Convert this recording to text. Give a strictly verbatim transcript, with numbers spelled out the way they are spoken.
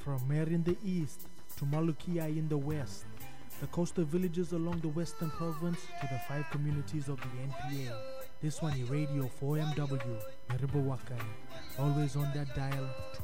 From Mer in the east to Malukia in the west, the coastal villages along the western province to the five communities of the N P A. This one is Radio four M W, Meribowakai, always on that dial.